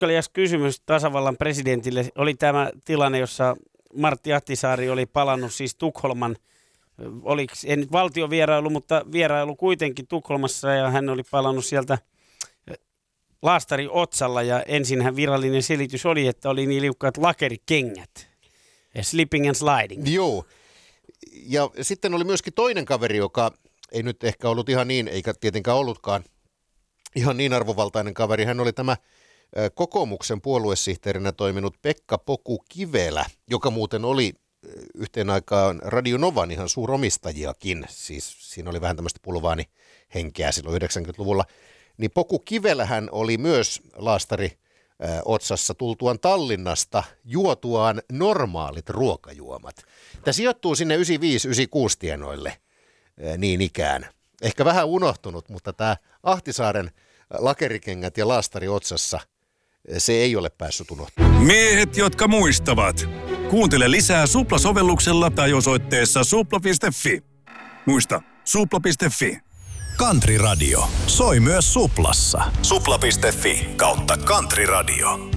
Uskalias kysymys tasavallan presidentille. Oli tämä tilanne, jossa Martti Ahtisaari oli palannut siis Tukholman, oliko ei nyt valtiovierailu, mutta vierailu kuitenkin Tukholmassa, ja hän oli palannut sieltä laastari otsalla, ja ensinhän virallinen selitys oli, että oli niin liukkaat lakerikengät. Ja slipping and sliding. Joo. Ja sitten oli myöskin toinen kaveri, joka ei nyt ehkä ollut ihan niin, eikä tietenkään ollutkaan ihan niin arvovaltainen kaveri. Hän oli tämä kokoomuksen puoluesihteerinä toiminut Pekka Poku Kivelä, joka muuten oli yhteen aikaan Radio Novan ihan suuromistajiakin. Siis siinä oli vähän tämmöistä pulvaanihenkeä silloin 90-luvulla. Niin Poku Kivelähän oli myös laastari otsassa tultuaan Tallinnasta juotuaan normaalit ruokajuomat. Tämä sijoittuu sinne 95-96 tienoille niin ikään. Ehkä vähän unohtunut, mutta tämä Ahtisaaren lakerikengät ja laastari otsassa, se ei ole päässyt unohtumaan. Miehet, jotka muistavat. Kuuntele lisää Supla-sovelluksella tai osoitteessa supla.fi. Muista, supla.fi. Country Radio soi myös Suplassa. Supla.fi/Country Radio.